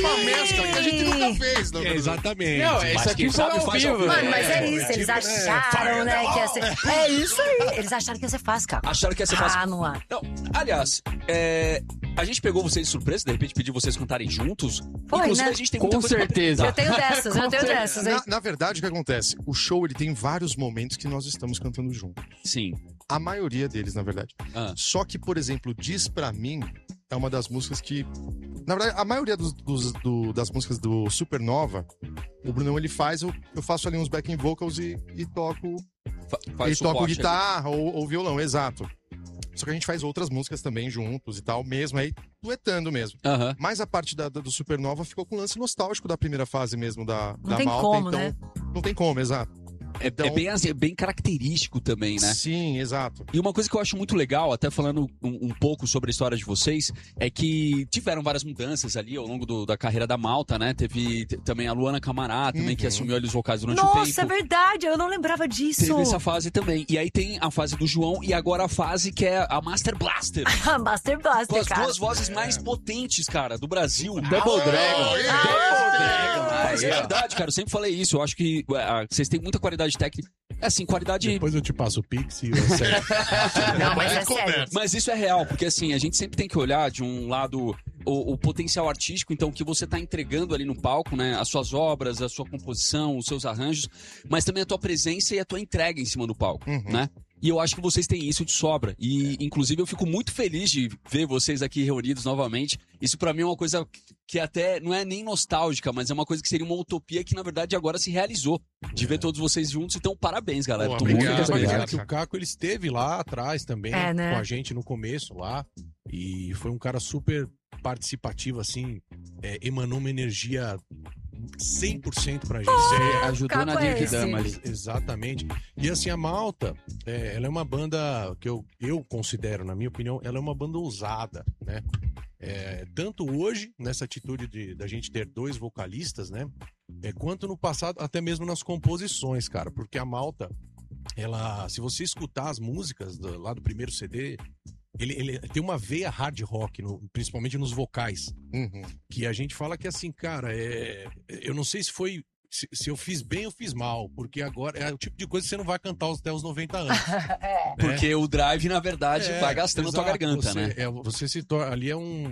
uma mescla que a gente nunca fez. Exatamente. Não, isso aqui foi ao vivo. Mano, mas é isso. Eles acharam, né, que ia ser... É isso aí. Eles acharam que ia ser fácil, cara. Acharam que ia ser fácil. Ah, não há. Não, aliás, a gente pegou vocês de surpresa, de repente pediu vocês cantarem juntos. Foi, Inclusive, né? a gente tem Com muita coisa pra certeza. Eu tenho dessas, hein? Na verdade, o que acontece? O show ele tem vários momentos que nós estamos cantando juntos. Sim. A maioria deles, na verdade. Só que, por exemplo, Diz Pra Mim é uma das músicas que... Na verdade, a maioria das músicas do Supernova, o Brunão, ele faz... Eu faço ali uns backing vocals e toco... Faz e toco suporte guitarra ou violão, exato. Só que a gente faz outras músicas também juntos e tal, mesmo aí, duetando mesmo. Aham. Mas a parte do Supernova ficou com o lance nostálgico da primeira fase mesmo da tem Malta, como, então... né? Não tem como, exato. É bem, assim, é bem característico também, né? Sim, exato. E uma coisa que eu acho muito legal, até falando um pouco sobre a história de vocês, é que tiveram várias mudanças ali ao longo da carreira da Malta, né? Teve também a Luana Camará também, que assumiu ali os vocais durante o tempo. Nossa, é verdade, eu não lembrava disso. Teve essa fase também. E aí tem a fase do João e agora a fase que é a Master Blaster. Master Com Blaster, as cara. duas vozes mais potentes, cara, do Brasil. Double Dragon. Double Dragon. Mas é verdade, cara, eu sempre falei isso. Eu acho que vocês têm muita qualidade técnica. É assim, qualidade... Depois eu te passo o Pix e você... Não, mas é sério. Mas isso é real, porque assim, a gente sempre tem que olhar de um lado o potencial artístico, então o que você tá entregando ali no palco, né? As suas obras, a sua composição, os seus arranjos, mas também a tua presença e a tua entrega em cima do palco, né? E eu acho que vocês têm isso de sobra. E, inclusive, eu fico muito feliz de ver vocês aqui reunidos novamente. Isso, pra mim, é uma coisa que até não é nem nostálgica, mas é uma coisa que seria uma utopia que, na verdade, agora se realizou. De ver todos vocês juntos. Então, parabéns, galera. Pô, Tô obrigado, muito Obrigado. Que o Caco, ele esteve lá atrás também, né? com a gente no começo lá. E foi um cara super participativo, assim. Emanou uma energia 100% pra gente. Ajudou na Caco é Dirk esse. Dama ali. Exatamente. E assim, a Malta, ela é uma banda que eu considero, na minha opinião, ela é uma banda ousada, né? Tanto hoje, nessa atitude da gente ter dois vocalistas, né? Quanto no passado, até mesmo nas composições, cara. Porque a Malta, ela, se você escutar as músicas lá do primeiro CD, ele tem uma veia hard rock, principalmente nos vocais. Que a gente fala que assim, cara, eu não sei se foi... Se eu fiz bem ou fiz mal, porque agora é o tipo de coisa que você não vai cantar até os 90 anos. Porque o drive, na verdade, vai gastando a tua garganta, né? Você se torna. Ali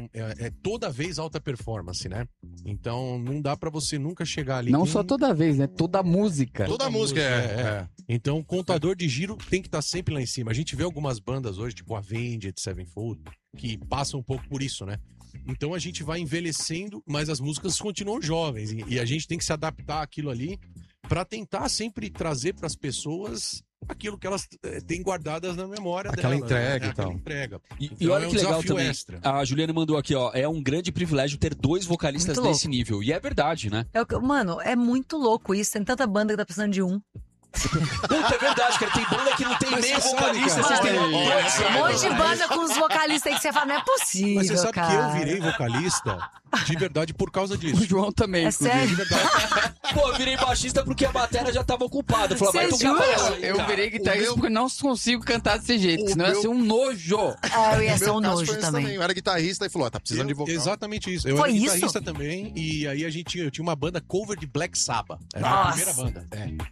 toda vez alta performance, né? Então não dá pra você nunca chegar ali. Não só toda vez, né? Toda música. Toda música Então o contador de giro tem que estar sempre lá em cima. A gente vê algumas bandas hoje, tipo Avenged Sevenfold, que passam um pouco por isso, né? Então a gente vai envelhecendo, mas as músicas continuam jovens. E a gente tem que se adaptar àquilo ali pra tentar sempre trazer pras pessoas aquilo que elas têm guardadas na memória Aquela dela, entrega né? e tal. Aquela entrega. E Então, olha é um que legal desafio também. extra. A Juliana mandou aqui, ó. É um grande privilégio ter dois vocalistas Muito desse nível. E é verdade, né? Mano, é muito louco isso. Tem tanta banda que tá precisando de um. Puta, é verdade, cara. Tem banda que não tem Mas meio você sabe, vocalista. cara, Vocês têm Um monte de banda com os vocalistas aí que você fala, não é possível, Mas você sabe cara. que eu virei vocalista de verdade por causa O disso. João também, É inclusive. sério? De verdade. Pô, eu virei baixista porque a bateria já tava ocupada. Eu falei, vai Você tocar jura? baixo aí, Eu cara. virei guitarrista porque não consigo cantar desse jeito, O senão ia meu- ser um nojo. Eu ia ser um No meu caso, nojo foi esse também. Eu era guitarrista e falou, tá precisando de vocal. Exatamente isso. Eu Foi era isso? guitarrista também, e aí eu tinha uma banda cover de Black Sabbath. Era a Nossa. primeira banda.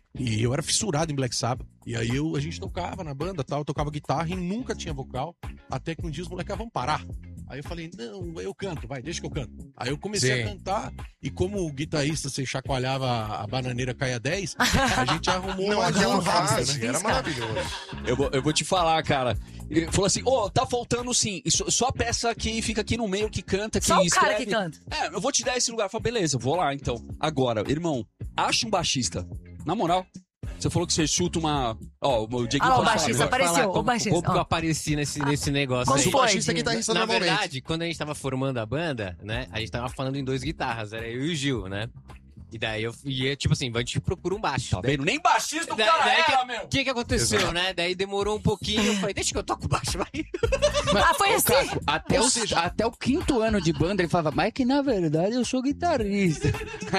E eu era fissurado em Black Sabbath. E aí a gente tocava na banda, tal, eu tocava guitarra e nunca tinha vocal. Até que um dia os moleques vão parar. Aí eu falei, não, eu canto, vai, deixa que eu canto. Aí eu comecei a cantar, e como o guitarrista, você chacoalhava a bananeira, caia 10, a gente arrumou Não, uma aquela junta, fase, né? era maravilhoso. Eu vou te falar, cara. Ele falou assim, tá faltando sim. Só a peça que fica aqui no meio, que canta, que Só o escreve. cara que canta. Eu vou te dar esse lugar. Eu falei, beleza, eu vou lá então. Agora, irmão, acha um baixista. Na moral. Você falou que você chuta uma... Ó, o Dieguinho Ah, o pode falar. baixista agora. apareceu, o baixista. Como que eu apareci nesse negócio Como aí? O foi, baixista é Diego? guitarrista Na normalmente. verdade, quando a gente tava formando a banda, né? A gente tava falando em dois guitarras, era eu e o Gil, né? E daí eu ia, tipo assim, a gente procura um baixo. Tá vendo? Nem baixista o Daí- cara daí era, meu. O que aconteceu, Exato. né? Daí demorou um pouquinho, eu falei, deixa que eu toco baixo, vai. Ah, foi assim? Caco, até o quinto ano de banda, ele falava, mas que na verdade eu sou guitarrista.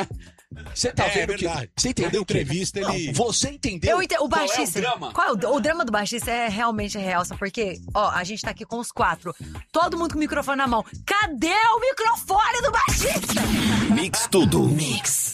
Você tá vendo que... verdade. Você Toda entendeu que... entrevista ele... Não, você entendeu Eu entendo, o qual baixista. é o drama? Qual é o drama do baixista é realmente real, sabe por quê? Ó, a gente tá aqui com os quatro. Todo mundo com o microfone na mão. Cadê o microfone do baixista? Mix tudo. Mix.